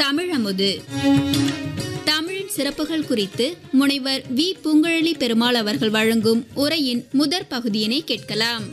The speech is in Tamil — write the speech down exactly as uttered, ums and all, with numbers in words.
தமிழமுது. தமிழின் சிறப்புகள் குறித்து முனைவர் வி. பூங்குழலி பெருமாள் அவர்கள் வழங்கும் உரையின் முதற் பகுதியினை கேட்கலாம்.